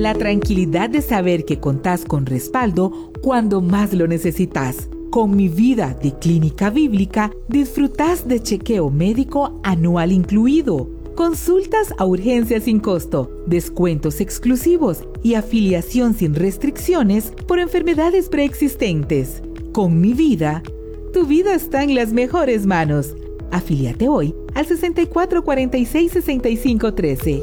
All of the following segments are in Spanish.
la tranquilidad de saber que contás con respaldo cuando más lo necesitas. Con Mi Vida de Clínica Bíblica, disfrutás de chequeo médico anual incluido, consultas a urgencia sin costo, descuentos exclusivos y afiliación sin restricciones por enfermedades preexistentes. Con Mi Vida, tu vida está en las mejores manos. Afíliate hoy al 6446-6513.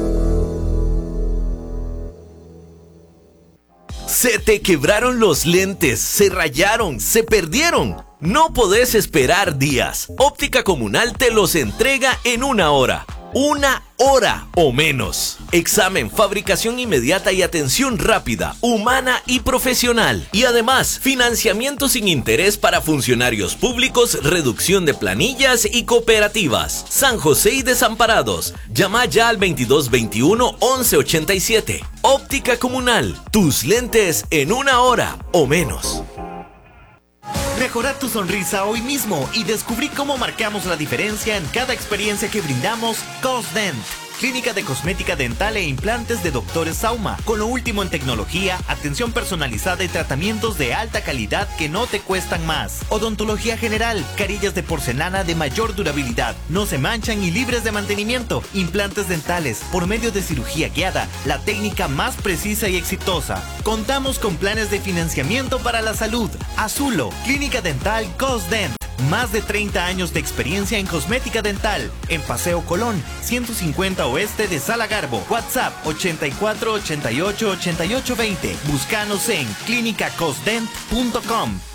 Se te quebraron los lentes, se rayaron, se perdieron. No podés esperar días. Óptica Comunal te los entrega en 1 hora. 1 hora o menos. Examen, fabricación inmediata y atención rápida, humana y profesional. Y además, financiamiento sin interés para funcionarios públicos, reducción de planillas y cooperativas. San José y Desamparados. Llama ya al 2221-1187. Óptica Comunal. Tus lentes en 1 hora o menos. Mejora tu sonrisa hoy mismo y descubrí cómo marcamos la diferencia en cada experiencia que brindamos Cosdent. Clínica de cosmética dental e implantes de Dr. Sauma, con lo último en tecnología, atención personalizada y tratamientos de alta calidad que no te cuestan más. Odontología general, carillas de porcelana de mayor durabilidad, no se manchan y libres de mantenimiento. Implantes dentales, por medio de cirugía guiada, la técnica más precisa y exitosa. Contamos con planes de financiamiento para la salud. Azulo, Clínica Dental Cosdent. Más de 30 años de experiencia en cosmética dental. En Paseo Colón, 150 Oeste de Sala Garbo. WhatsApp 84 88 88 20. Búscanos en clinicacosdent.com.